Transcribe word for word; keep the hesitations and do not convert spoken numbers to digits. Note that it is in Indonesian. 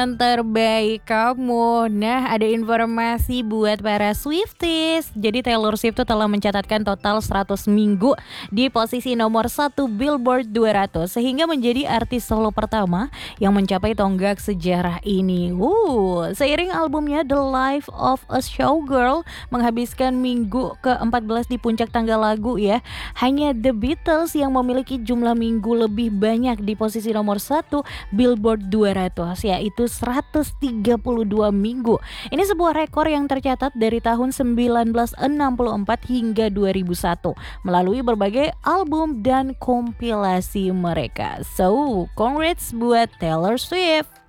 Yang terbaik kamu. Nah, ada informasi buat para Swifties. Jadi Taylor Swift tuh telah mencatatkan total seratus minggu di posisi nomor satu Billboard dua ratus, sehingga menjadi artis solo pertama yang mencapai tonggak sejarah ini. Wuh, seiring albumnya The Life of a Showgirl menghabiskan minggu ke empat belas di puncak tangga lagu ya. Hanya The Beatles yang memiliki jumlah minggu lebih banyak di posisi nomor satu Billboard dua ratus, yaitu seratus tiga puluh dua minggu. Ini sebuah rekor yang tercatat dari tahun seribu sembilan ratus enam puluh empat hingga dua ribu satu melalui berbagai album dan kompilasi mereka. So, congrats buat Taylor Swift.